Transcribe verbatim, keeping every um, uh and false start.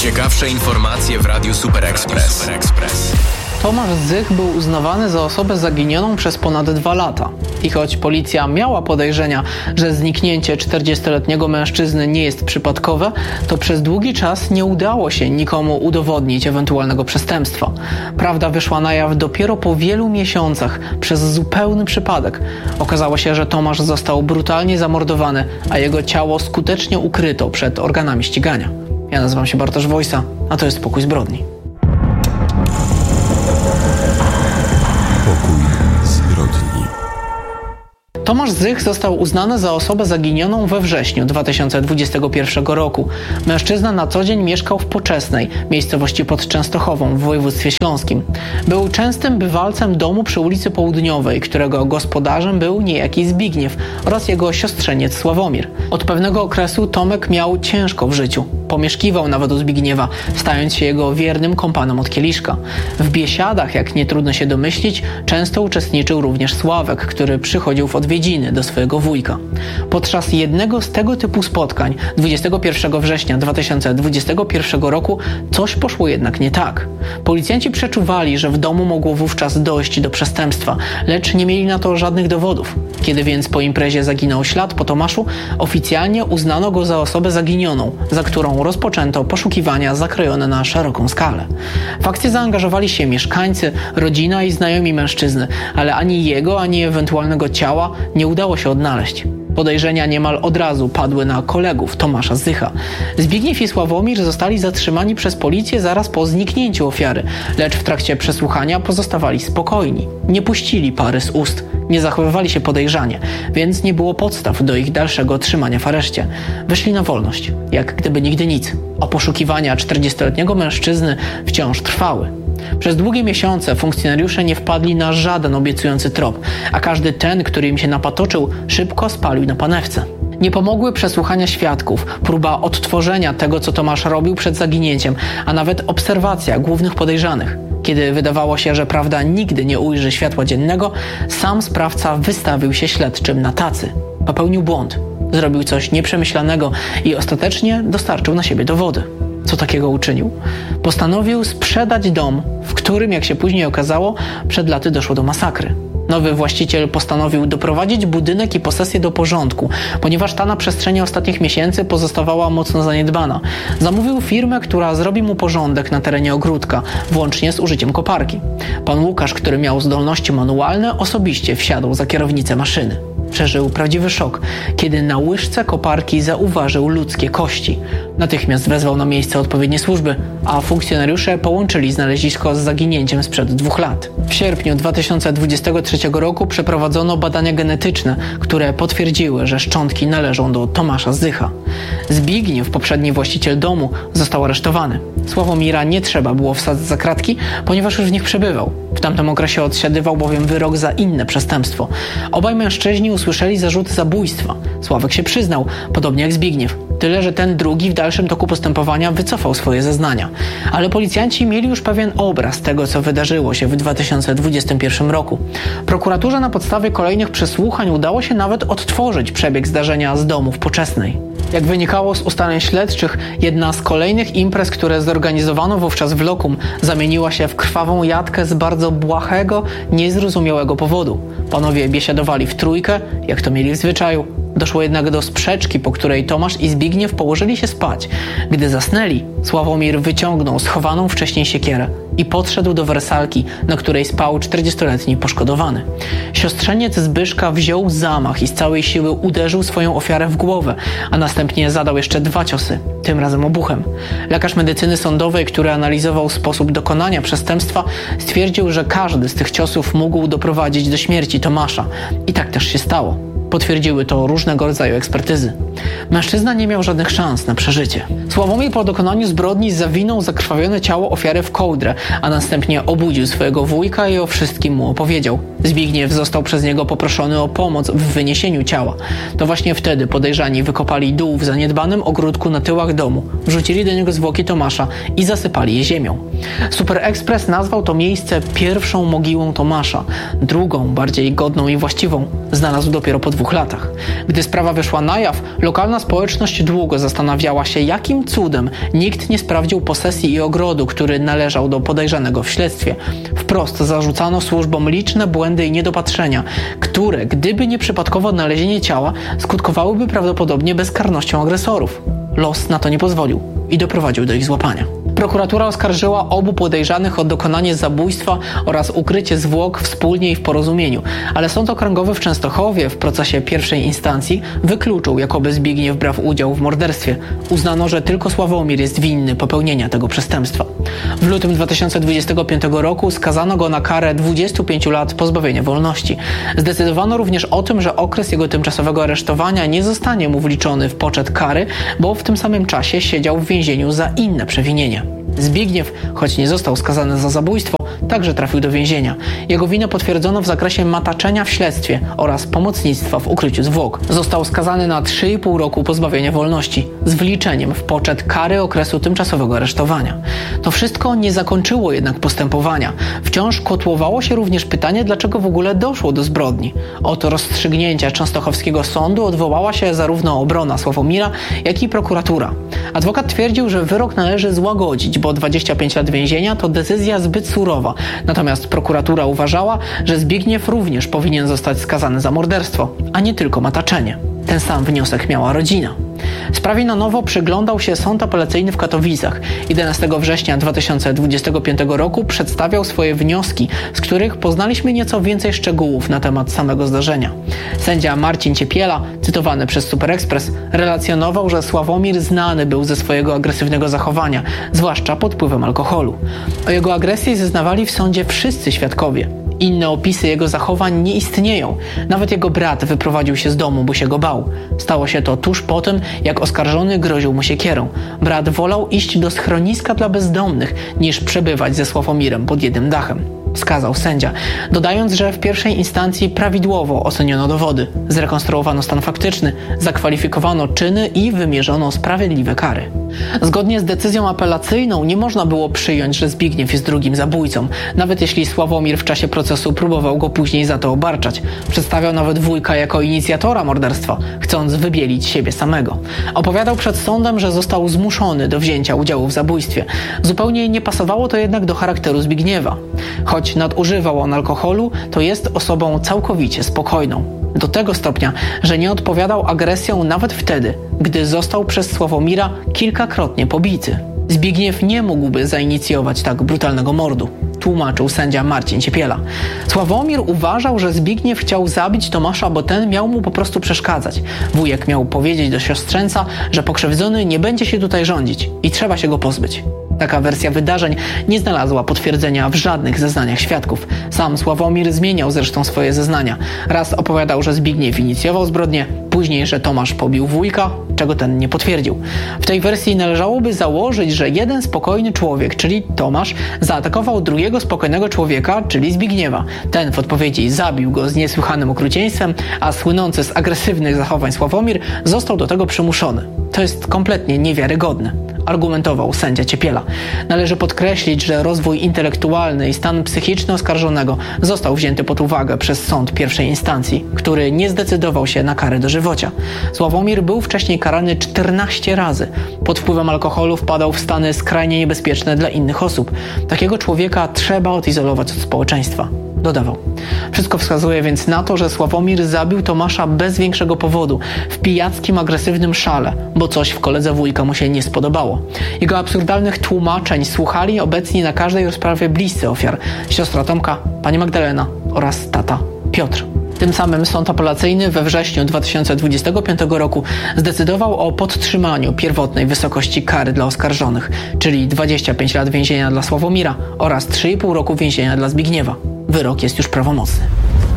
Najciekawsze informacje w Radiu Super Express. Super Express. Tomasz Zych był uznawany za osobę zaginioną przez ponad dwa lata. I choć policja miała podejrzenia, że zniknięcie czterdziestoletniego mężczyzny nie jest przypadkowe, to przez długi czas nie udało się nikomu udowodnić ewentualnego przestępstwa. Prawda wyszła na jaw dopiero po wielu miesiącach przez zupełny przypadek. Okazało się, że Tomasz został brutalnie zamordowany, a jego ciało skutecznie ukryto przed organami ścigania. Ja nazywam się Bartosz Wojsa, a to jest Pokój Zbrodni. Tomasz Zych został uznany za osobę zaginioną we wrześniu dwa tysiące dwudziestego pierwszego roku. Mężczyzna na co dzień mieszkał w Poczesnej, miejscowości pod Częstochową w województwie śląskim. Był częstym bywalcem domu przy ulicy Południowej, którego gospodarzem był niejaki Zbigniew oraz jego siostrzeniec Sławomir. Od pewnego okresu Tomek miał ciężko w życiu. Pomieszkiwał nawet u Zbigniewa, stając się jego wiernym kompanem od kieliszka. W biesiadach, jak nie trudno się domyślić, często uczestniczył również Sławek, który przychodził w odwiedziny do swojego wujka. Podczas jednego z tego typu spotkań dwudziestego pierwszego września dwa tysiące dwudziestego pierwszego roku coś poszło jednak nie tak. Policjanci przeczuwali, że w domu mogło wówczas dojść do przestępstwa, lecz nie mieli na to żadnych dowodów. Kiedy więc po imprezie zaginął ślad po Tomaszu, oficjalnie uznano go za osobę zaginioną, za którą rozpoczęto poszukiwania zakrojone na szeroką skalę. W akcję zaangażowali się mieszkańcy, rodzina i znajomi mężczyzny, ale ani jego, ani ewentualnego ciała nie udało się odnaleźć. Podejrzenia niemal od razu padły na kolegów Tomasza Zycha. Zbigniew i Sławomir zostali zatrzymani przez policję zaraz po zniknięciu ofiary, lecz w trakcie przesłuchania pozostawali spokojni. Nie puścili pary z ust, nie zachowywali się podejrzanie, więc nie było podstaw do ich dalszego trzymania w areszcie. Wyszli na wolność, jak gdyby nigdy nic. A poszukiwania czterdziestoletniego mężczyzny wciąż trwały. Przez długie miesiące funkcjonariusze nie wpadli na żaden obiecujący trop, a każdy ten, który im się napatoczył, szybko spalił na panewce. Nie pomogły przesłuchania świadków, próba odtworzenia tego, co Tomasz robił przed zaginięciem, a nawet obserwacja głównych podejrzanych. Kiedy wydawało się, że prawda nigdy nie ujrzy światła dziennego, sam sprawca wystawił się śledczym na tacy. Popełnił błąd, zrobił coś nieprzemyślanego i ostatecznie dostarczył na siebie dowody. Co takiego uczynił? Postanowił sprzedać dom, w którym, jak się później okazało, przed laty doszło do masakry. Nowy właściciel postanowił doprowadzić budynek i posesję do porządku, ponieważ ta na przestrzeni ostatnich miesięcy pozostawała mocno zaniedbana. Zamówił firmę, która zrobi mu porządek na terenie ogródka, włącznie z użyciem koparki. Pan Łukasz, który miał zdolności manualne, osobiście wsiadł za kierownicę maszyny. Przeżył prawdziwy szok, kiedy na łyżce koparki zauważył ludzkie kości. Natychmiast wezwał na miejsce odpowiednie służby, a funkcjonariusze połączyli znalezisko z zaginięciem sprzed dwóch lat. W sierpniu dwa tysiące dwudziestego trzeciego roku przeprowadzono badania genetyczne, które potwierdziły, że szczątki należą do Tomasza Zycha. Zbigniew, poprzedni właściciel domu, został aresztowany. Sławomira nie trzeba było wsadzać za kratki, ponieważ już w nich przebywał. W tamtym okresie odsiadywał bowiem wyrok za inne przestępstwo. Obaj mężczyźni usłyszeli zarzuty zabójstwa. Sławek się przyznał, podobnie jak Zbigniew. Tyle, że ten drugi w dalszym toku postępowania wycofał swoje zeznania. Ale policjanci mieli już pewien obraz tego, co wydarzyło się w dwa tysiące dwudziestym pierwszym roku. Prokuraturze na podstawie kolejnych przesłuchań udało się nawet odtworzyć przebieg zdarzenia z domu w Poczesnej. Jak wynikało z ustaleń śledczych, jedna z kolejnych imprez, które zorganizowano wówczas w lokum, zamieniła się w krwawą jatkę z bardzo błahego, niezrozumiałego powodu. Panowie biesiadowali w trójkę, jak to mieli w zwyczaju. Doszło jednak do sprzeczki, po której Tomasz i Zbigniew położyli się spać. Gdy zasnęli, Sławomir wyciągnął schowaną wcześniej siekierę i podszedł do wersalki, na której spał czterdziestoletni poszkodowany. Siostrzeniec Zbyszka wziął zamach i z całej siły uderzył swoją ofiarę w głowę, a następnie zadał jeszcze dwa ciosy, tym razem obuchem. Lekarz medycyny sądowej, który analizował sposób dokonania przestępstwa, stwierdził, że każdy z tych ciosów mógł doprowadzić do śmierci Tomasza. I tak też się stało. Potwierdziły to różnego rodzaju ekspertyzy. Mężczyzna nie miał żadnych szans na przeżycie. Sławomir po dokonaniu zbrodni zawinął zakrwawione ciało ofiary w kołdrę, a następnie obudził swojego wujka i o wszystkim mu opowiedział. Zbigniew został przez niego poproszony o pomoc w wyniesieniu ciała. To właśnie wtedy podejrzani wykopali dół w zaniedbanym ogródku na tyłach domu, wrzucili do niego zwłoki Tomasza i zasypali je ziemią. Super Express nazwał to miejsce pierwszą mogiłą Tomasza. Drugą, bardziej godną i właściwą, znalazł dopiero po dwóch dwóch latach. Gdy sprawa wyszła na jaw, lokalna społeczność długo zastanawiała się, jakim cudem nikt nie sprawdził posesji i ogrodu, który należał do podejrzanego w śledztwie. Wprost zarzucano służbom liczne błędy i niedopatrzenia, które, gdyby nie przypadkowo odnalezienie ciała, skutkowałyby prawdopodobnie bezkarnością agresorów. Los na to nie pozwolił i doprowadził do ich złapania. Prokuratura oskarżyła obu podejrzanych o dokonanie zabójstwa oraz ukrycie zwłok wspólnie i w porozumieniu, ale Sąd Okręgowy w Częstochowie w procesie pierwszej instancji wykluczył, jakoby Zbigniew brał udział w morderstwie. Uznano, że tylko Sławomir jest winny popełnienia tego przestępstwa. W lutym dwa tysiące dwudziestego piątego roku skazano go na karę dwudziestu pięciu lat pozbawienia wolności. Zdecydowano również o tym, że okres jego tymczasowego aresztowania nie zostanie mu wliczony w poczet kary, bo w tym samym czasie siedział w więzieniu za inne przewinienia. Zbigniew, choć nie został skazany za zabójstwo, także trafił do więzienia. Jego winę potwierdzono w zakresie mataczenia w śledztwie oraz pomocnictwa w ukryciu zwłok. Został skazany na trzy i pół roku pozbawienia wolności z wliczeniem w poczet kary okresu tymczasowego aresztowania. To wszystko nie zakończyło jednak postępowania. Wciąż kotłowało się również pytanie, dlaczego w ogóle doszło do zbrodni. Od rozstrzygnięcia częstochowskiego sądu odwołała się zarówno obrona Sławomira, jak i prokuratura. Adwokat twierdził, że wyrok należy złagodzić, bo dwadzieścia pięć lat więzienia to decyzja zbyt surowa. Natomiast prokuratura uważała, że Zbigniew również powinien zostać skazany za morderstwo, a nie tylko mataczenie. Ten sam wniosek miała rodzina. Sprawie na nowo przyglądał się Sąd Apelacyjny w Katowicach. jedenastego września dwa tysiące dwudziestego piątego roku przedstawiał swoje wnioski, z których poznaliśmy nieco więcej szczegółów na temat samego zdarzenia. Sędzia Marcin Ciepiela, cytowany przez Super Express, relacjonował, że Sławomir znany był ze swojego agresywnego zachowania, zwłaszcza pod wpływem alkoholu. O jego agresji zeznawali w sądzie wszyscy świadkowie. Inne opisy jego zachowań nie istnieją. Nawet jego brat wyprowadził się z domu, bo się go bał. Stało się to tuż po tym, jak oskarżony groził mu siekierą. Brat wolał iść do schroniska dla bezdomnych, niż przebywać ze Sławomirem pod jednym dachem. Wskazał sędzia, dodając, że w pierwszej instancji prawidłowo oceniono dowody, zrekonstruowano stan faktyczny, zakwalifikowano czyny i wymierzono sprawiedliwe kary. Zgodnie z decyzją apelacyjną nie można było przyjąć, że Zbigniew jest drugim zabójcą, nawet jeśli Sławomir w czasie procesu próbował go później za to obarczać. Przedstawiał nawet wujka jako inicjatora morderstwa, chcąc wybielić siebie samego. Opowiadał przed sądem, że został zmuszony do wzięcia udziału w zabójstwie. Zupełnie nie pasowało to jednak do charakteru Zbigniewa. Choć nadużywał on alkoholu, to jest osobą całkowicie spokojną. Do tego stopnia, że nie odpowiadał agresją nawet wtedy, gdy został przez Sławomira kilkakrotnie pobity. Zbigniew nie mógłby zainicjować tak brutalnego mordu, tłumaczył sędzia Marcin Ciepiela. Sławomir uważał, że Zbigniew chciał zabić Tomasza, bo ten miał mu po prostu przeszkadzać. Wujek miał powiedzieć do siostrzeńca, że pokrzywdzony nie będzie się tutaj rządzić i trzeba się go pozbyć. Taka wersja wydarzeń nie znalazła potwierdzenia w żadnych zeznaniach świadków. Sam Sławomir zmieniał zresztą swoje zeznania. Raz opowiadał, że Zbigniew inicjował zbrodnię, później, że Tomasz pobił wujka, czego ten nie potwierdził. W tej wersji należałoby założyć, że jeden spokojny człowiek, czyli Tomasz, zaatakował drugiego spokojnego człowieka, czyli Zbigniewa. Ten w odpowiedzi zabił go z niesłychanym okrucieństwem, a słynący z agresywnych zachowań Sławomir został do tego przymuszony. To jest kompletnie niewiarygodne, argumentował sędzia Ciepiela. Należy podkreślić, że rozwój intelektualny i stan psychiczny oskarżonego został wzięty pod uwagę przez sąd pierwszej instancji, który nie zdecydował się na karę dożywocia. Sławomir był wcześniej karany czternaście razy. Pod wpływem alkoholu wpadał w stany skrajnie niebezpieczne dla innych osób. Takiego człowieka trzeba odizolować od społeczeństwa, dodawał. Wszystko wskazuje więc na to, że Sławomir zabił Tomasza bez większego powodu, w pijackim, agresywnym szale, bo coś w koledze wujka mu się nie spodobało. Jego absurdalnych tłumaczeń słuchali obecni na każdej rozprawie bliscy ofiar, siostra Tomka, pani Magdalena oraz tata Piotr. Tym samym sąd apelacyjny we wrześniu dwa tysiące dwudziestego piątego roku zdecydował o podtrzymaniu pierwotnej wysokości kary dla oskarżonych, czyli dwadzieścia pięć lat więzienia dla Sławomira oraz trzy i pół roku więzienia dla Zbigniewa. Wyrok jest już prawomocny.